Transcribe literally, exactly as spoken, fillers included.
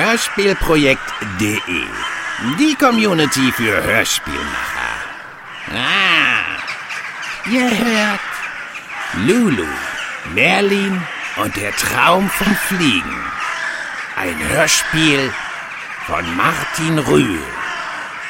Hörspielprojekt punkt de. Die Community für Hörspielmacher. Ah, ihr hört Lulu, Merlin und der Traum vom Fliegen. Ein Hörspiel von Martin Rühl.